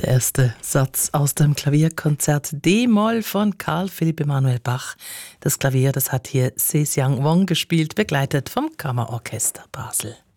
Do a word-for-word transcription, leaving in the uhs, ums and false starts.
Der erste Satz aus dem Klavierkonzert D-Moll von Carl Philipp Emanuel Bach. Das Klavier, das hat hier Se Xiang Wong gespielt, begleitet vom Kammerorchester Basel.